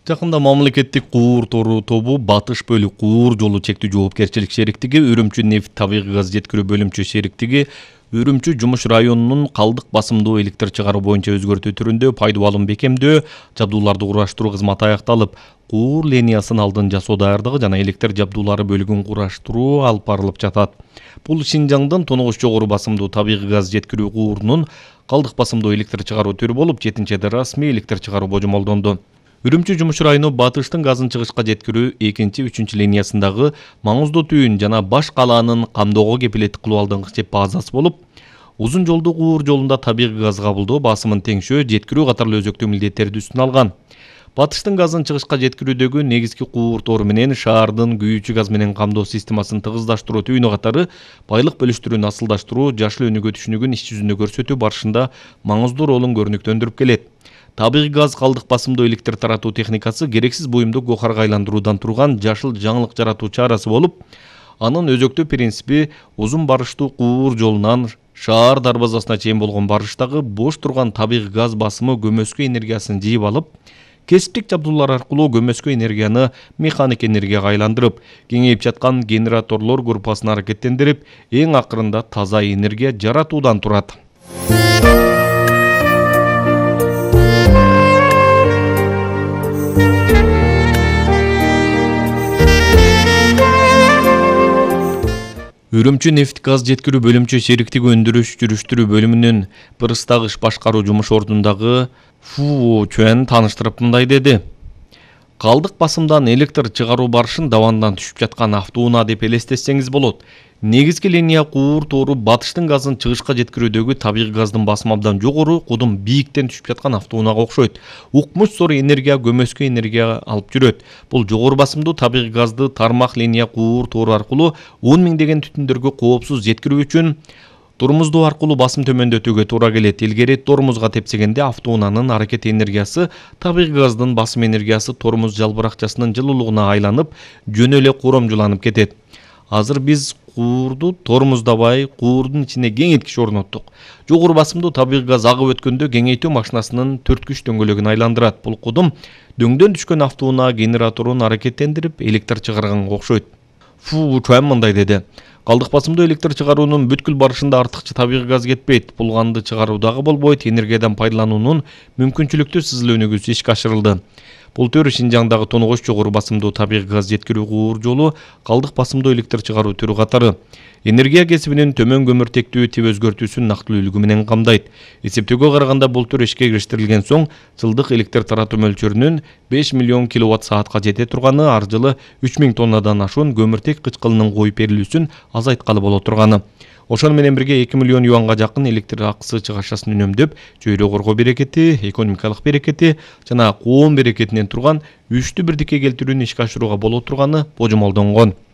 Жакында мамлекеттик куур тору тобу Батыш бөлүк куур жолу чектүү жоопкерчилик шериктиги, Үрүмчү нефть табигый газ жеткирүү бөлүмчө шериктиги, Үрүмчү жумуш районунун калдык басымдуу электр чыгаруу боюнча өзгөртүү түрүндө пайдуу алым бекемдөө, жабдууларды кураштыруу кызматы аякталып, куур линиясын алдын жасоо даярдыгы жана электр жабдуулары бөлүгүн кураштыруу алып барылып жатат. Бул Шинжаңдын тонугуч жогору басымдуу табигый газ жеткирүү куурунун калдык басымдуу электр чыгаруу түрү болуп, 7-де расмий электр чыгаруу божомолдонду. Үрүмчү жумуш району Батыштын газын чыгышка жеткирүү 2-3 линиясындагы маңыздуу түйүн жана баш калаанын камдоого кепилеттик кылуу алдыңкы чеп базасы болуп, узун жолдуу куур жолунда табигый газ кабылдоо, басымын теңшөө, жеткирүү катарлуу өзөктүү милдеттерди үстүнө алган. Батыштын газын чыгышка жеткирүүдөгү негизги куур тору менен шаардын күйүүчү газ менен камдоо системасын тыгыздаштыруу түйүнү катары байлык бөлүштүрүүнү асылдаштыруу, жашыл өнүгүү түшүнүгүн иш жүзүндө көрсөтүү барышында маңыздуу ролун көрүнүктөндүрүп келет. Табигый газ калдык басымдуу электр таратуу техникасы керексиз буюмду гохарга айландыруудан турган жашыл жаңылык жаратуу чарасы болуп, анын өзөктүү принципи узун барыштуу куур жолунан шаар дарбазасына чейин болгон барыштагы бош турган табигый газ басымы көмөскө энергиясын жыйып алып, кесиптик жабдуулар аркылуу көмөскө энергияны механик энергияга айландырып, кеңейип жаткан генераторлор группасын аракеттендирип, эң акырында таза энергия жаратуудан турат. Үрүмчү нефть газ жеткирүү бөлүмчө шериктиги өндүрүш жүрүштүрүү бөлүмүнүн Пырыстагыш башкаруу жумуш ордундагы Фу Чуэн тааныштырып мындай деди. Калдык басымдан электр чыгаруу барышын давандан түшүп жаткан автоунаа деп элестетсеңиз болот. Негизги линия куур тору Батыштын газын чыгышка жеткирүүдөгү табигый газдын басымы абдан жогору, кудум бийиктен түшүп жаткан автоунаага окшойт. Укмуш зор энергия көмөскө энергия алып жүрөт. Бул жогору басымдуу табигый газды тармак линия куур тору аркылуу 10 миңдеген түтүндөргө коопсуз жеткирүү үчүн тормуздоо аркылуу басым төмөндөтүүгө туура келет. Илгери тормузга тепсегенде автоунаанын аракет энергиясы табигый газдын басым энергиясы тормуз жалбыракчасынын жылуулугуна айланып, жөн эле коромжуланып кетет. Азыр биз куурду тормуздабай, куурдун ичине кеңейткич орноттук. Жогору басымдуу табигый газ агып өткөндө кеңейтүү машинасынын төрткүч дөңгөлөгүн айландырат. Бул кудум дөңдөн түшкөн автоунаа генераторун аракеттендирип, электр чыгарганга окшойт. Фу Чуэн мындай деди. Калдык басымдуу электр чыгаруунун бүткүл барышында артыкча табигый газ кетпейт. Бул ганды чыгаруу дагы болбойт. Энергиядан пайдалануунун мүмкүнчүлүктүү сызыл өнүгүүсү ишке ашырылды. Бул түрү Шинжаңдагы тонугуч жогору басымдуу табигый газ жеткирүү куур жолу калдык басымдуу электр чыгаруу түрү катары энергия кесибинин төмөн көмүртектүү тип өзгөртүүсүн нактылуу үлгү менен камдайт. Эсептөөгө караганда бул түр ишке кириштерилген соң жылдык электр таратуу мөлчөрүнүн 5 миллион киловатт саатка жете турганы, ар жылы 3000 тоннадан ашуун көмүртек кычкылынын коюп берилүүсүн азайткалы боло турганы. Ошону менен бирге 2 миллион юанга жакын электр акысы чыгашасын үнөмдөп, чөйрө коргоо берекети, экономикалык берекети жана коом берекетинен турган үчтү бирдикке келтирүүнү ишке ашырууга боло турганы божомолдонгон.